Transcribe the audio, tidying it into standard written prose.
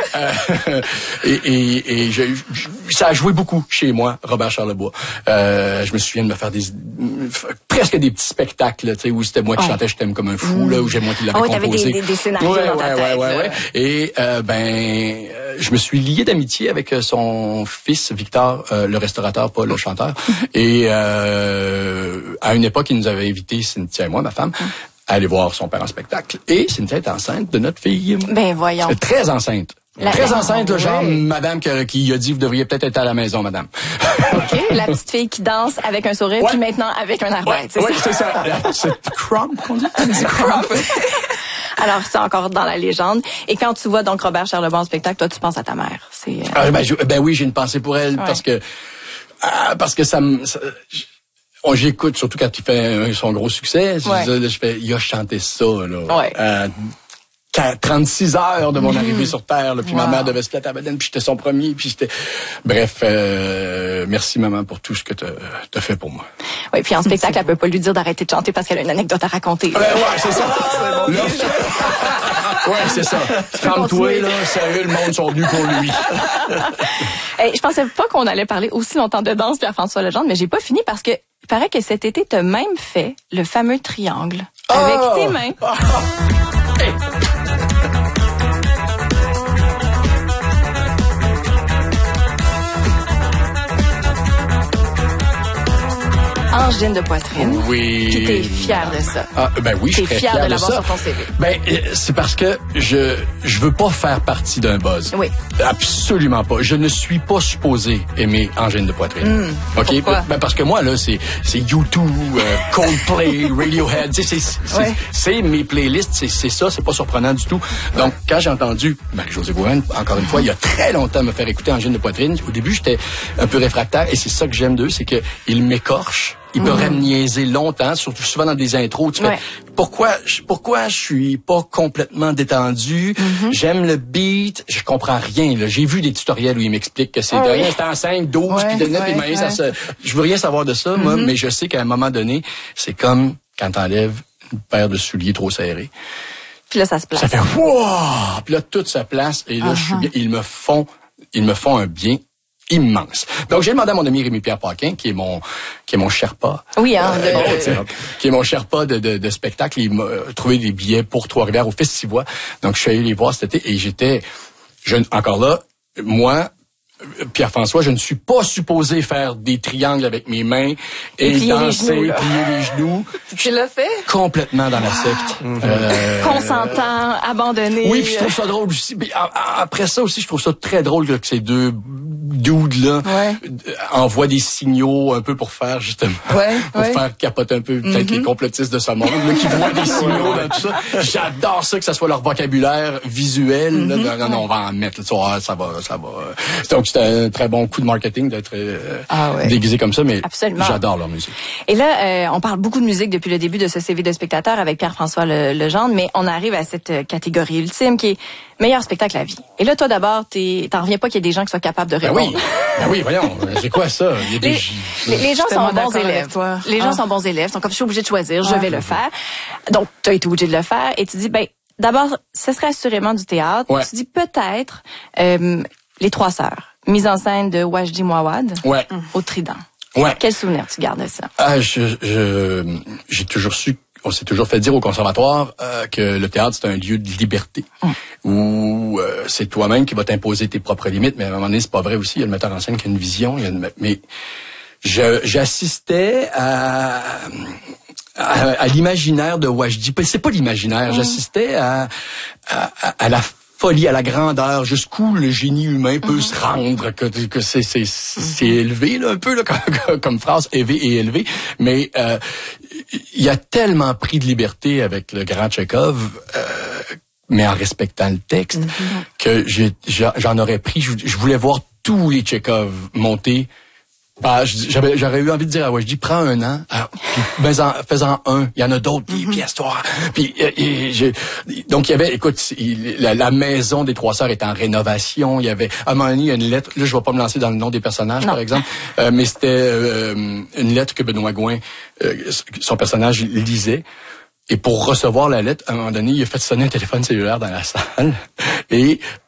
Ça a joué beaucoup chez moi, Robert Charlebois. Je me souviens de me faire presque des petits spectacles, tu sais, où c'était moi qui chantais Je t'aime comme un fou, là, où j'ai moi qui l'avais composé. T'avais des scénarios dans ta tête. Ouais. Et je me suis lié d'amitié avec son fils Victor, le restaurateur, pas le chanteur. Et à une époque, il nous avait invité, Cynthia et moi, ma femme, à aller voir son père en spectacle. Et Cynthia est enceinte de notre fille. Ben voyons. Très enceinte. Très enceinte, le genre, madame qui a dit, vous devriez peut-être être à la maison, madame. OK. La petite fille qui danse avec un sourire, puis maintenant avec un air bête, c'est ça. C'est Crump qu'on dit? Crump. Alors, c'est encore dans la légende. Et quand tu vois donc Robert Charlebois en spectacle, toi, tu penses à ta mère. Ben oui, j'ai une pensée pour elle, parce que j'écoute, surtout quand il fait son gros succès. Il a chanté ça, là. 36 heures de mon arrivée sur Terre, là, puis ma mère devait se plater à Baden, puis j'étais son premier, puis j'étais... Bref, merci maman pour tout ce que t'as fait pour moi. Oui, puis en spectacle, elle peut pas lui dire d'arrêter de chanter parce qu'elle a une anecdote à raconter. C'est ça. C'est ça. Calme-toi, là, sérieux, le monde sont venus pour lui. Je pensais pas qu'on allait parler aussi longtemps de danse Pierre-François Legendre, mais j'ai pas fini parce que il paraît que cet été, t'as même fait le fameux triangle avec tes mains. Hey. Angine de poitrine. Oui. Puis t'es fier de ça. Oui, je suis fier de l'avoir sur ton CV. C'est parce que je veux pas faire partie d'un buzz. Oui. Absolument pas. Je ne suis pas supposé aimer angine de poitrine. OK? Pourquoi? Parce que moi, là, c'est U2, Coldplay, Radiohead. C'est mes playlists, c'est ça, c'est pas surprenant du tout. Donc, quand j'ai entendu Marie-Josée Bouin, encore une fois, il y a très longtemps, me faire écouter angine de poitrine, au début, j'étais un peu réfractaire, et c'est ça que j'aime d'eux, c'est qu'ils m'écorchent. Ils peuvent me niaiser longtemps, surtout souvent dans des intros. Tu fais, pourquoi je suis pas complètement détendu? J'aime le beat, je comprends rien. Là. J'ai vu des tutoriels où ils m'expliquent que c'est de rien, c'est en 5, 12, puis de 9, puis moyen, je veux rien savoir de ça, moi, mais je sais qu'à un moment donné, c'est comme quand t'enlèves une paire de souliers trop serrés. Puis là, ça se place. Ça fait wow! Puis là, tout se place, et là, je suis bien. Ils me font un bien immense. Donc, j'ai demandé à mon ami Rémi-Pierre Paquin, qui est mon Sherpa. Oui, qui est mon Sherpa de spectacle. Il m'a trouvé des billets pour Trois-Rivières au Festivois. Donc, je suis allé les voir cet été et encore là, moi, Pierre-François, je ne suis pas supposé faire des triangles avec mes mains et danser, plier les genoux. Tu l'as fait? Complètement dans la secte. Consentant, abandonné. Oui, puis je trouve ça drôle aussi. Après ça aussi, je trouve ça très drôle que ces deux dudes-là envoient des signaux un peu pour faire, justement, pour faire capoter un peu peut-être les complotistes de ce monde, là, qui voient des signaux dans tout ça. J'adore ça, que ça soit leur vocabulaire visuel. Là, non, on va en mettre. Là, ça va. Donc, c'était un très bon coup de marketing d'être déguisé comme ça, mais j'adore leur musique. Et là, on parle beaucoup de musique depuis le début de ce CV de spectateur avec Pierre-François Legendre, mais on arrive à cette catégorie ultime qui est meilleur spectacle à vie. Et là, toi d'abord, t'en reviens pas qu'il y ait des gens qui soient capables de répondre. Oui, voyons. C'est quoi ça? Les gens sont bons élèves. Les gens sont bons élèves. Sont comme je suis obligé de choisir, je vais le faire. Donc, t'as été obligé de le faire et tu dis, d'abord, ce serait assurément du théâtre. Tu dis peut-être Les Trois Sœurs, mise en scène de Wajdi Mouawad au Trident. Quel souvenir tu gardes de ça? J'ai toujours su, on s'est toujours fait dire au conservatoire que le théâtre, c'est un lieu de liberté où c'est toi-même qui vas t'imposer tes propres limites, mais à un moment donné, c'est pas vrai aussi. Il y a le metteur en scène qui a une vision. Mais j'assistais à l'imaginaire de Wajdi. C'est pas l'imaginaire. J'assistais à la folie, à la grandeur, jusqu'où le génie humain peut se rendre, que c'est élevé, là, un peu, là, comme phrase, élevé, mais il a tellement pris de liberté avec le grand Tchekhov, mais en respectant le texte, que j'en aurais pris, je voulais voir tous les Tchekhov monter. J'aurais eu envie de dire à Wajdi, prends un an, fais-en un. Il y en a d'autres, des pièces, toi. Puis, donc il y avait, écoute, la maison des Trois Sœurs est en rénovation. Il y avait, à un moment donné, il y a une lettre. Là, je vais pas me lancer dans le nom des personnages, par exemple, mais c'était une lettre que Benoît Gouin, son personnage, lisait. Et pour recevoir la lettre, à un moment donné, il a fait sonner un téléphone cellulaire dans la salle. Et